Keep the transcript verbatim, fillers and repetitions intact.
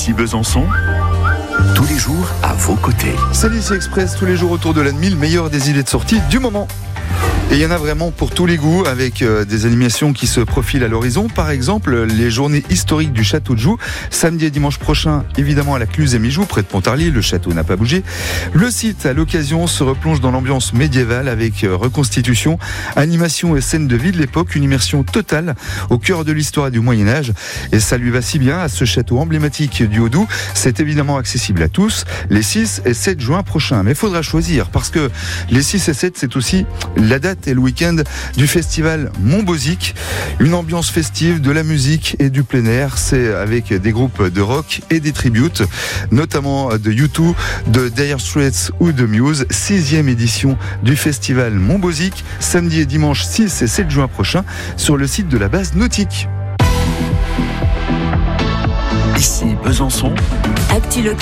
Ici Besançon, tous les jours à vos côtés. C'est l'Ici Express, tous les jours autour de l'A N M I, le meilleur des idées de sortie du moment. Et il y en a vraiment pour tous les goûts, avec euh, des animations qui se profilent à l'horizon. Par exemple, les journées historiques du château de Joux, samedi et dimanche prochain, évidemment à la Cluse et Mijoux, près de Pontarlier. Le château n'a pas bougé. Le site, à l'occasion, se replonge dans l'ambiance médiévale avec euh, reconstitution, animation et scènes de vie de l'époque, une immersion totale au cœur de l'histoire et du Moyen-Âge. Et ça lui va si bien à ce château emblématique du Haut-Doubs. C'est évidemment accessible à tous les six et sept juin prochains. Mais il faudra choisir, parce que les six et sept, c'est aussi la date et le week-end du festival Montbozig. Une ambiance festive, de la musique et du plein air. C'est avec des groupes de rock et des tributes, notamment de U deux, de Dire Straits ou de Muse. Sixième édition du festival Montbozig, samedi et dimanche six et sept juin prochain, sur le site de la base nautique. Ici Besançon. Actu